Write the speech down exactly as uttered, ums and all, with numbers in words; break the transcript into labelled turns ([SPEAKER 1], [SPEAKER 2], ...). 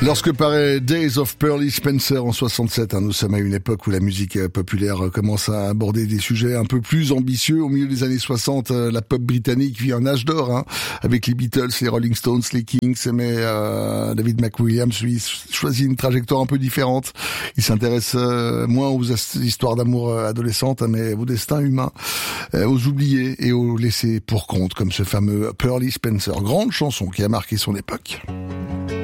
[SPEAKER 1] Lorsque paraît Days of Pearly Spencer en soixante-sept, hein, nous sommes à une époque où la musique populaire commence à aborder des sujets un peu plus ambitieux. Au milieu des années soixante, la pop britannique vit un âge d'or, hein, avec les Beatles, les Rolling Stones, les Kings, mais euh, David McWilliams, lui, choisit une trajectoire un peu différente. Il s'intéresse euh, moins aux histoires d'amour adolescentes, mais au destin humain, euh, aux oubliés et aux laissés pour compte, comme ce fameux Pearly Spencer. Grande chanson qui a marqué son époque.